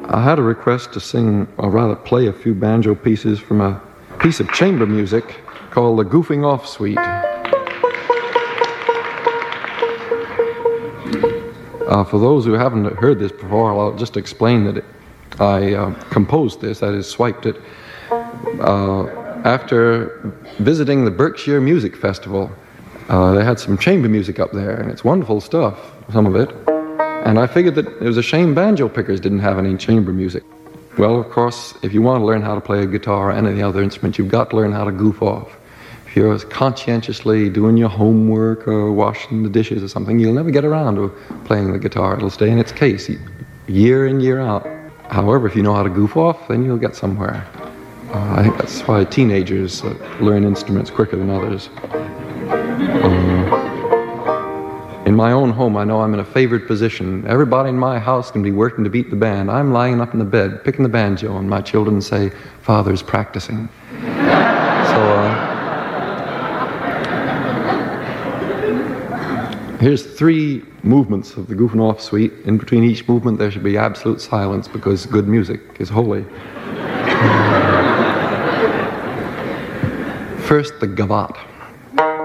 I had a request to sing, or rather play a few banjo pieces from a piece of chamber music called the Goofing Off Suite. For those who haven't heard this before, I'll just explain that I composed this, that is, swiped it, after visiting the Berkshire Music Festival. They had some chamber music up there, and it's wonderful stuff, some of it. And I figured that it was a shame banjo pickers didn't have any chamber music. Well, of course, if you want to learn how to play a guitar or any of the other instruments, you've got to learn how to goof off. If you're conscientiously doing your homework or washing the dishes or something, you'll never get around to playing the guitar. It'll stay in its case year in, year out. However, if you know how to goof off, then you'll get somewhere. I think that's why teenagers learn instruments quicker than others. In my own home, I know I'm in a favored position. Everybody in my house can be working to beat the band. I'm lying up in the bed, picking the banjo, and my children say, "Father's practicing." Here's 3 movements of the Goofing Off Suite. In between each movement, there should be absolute silence because good music is holy. First, the gavotte.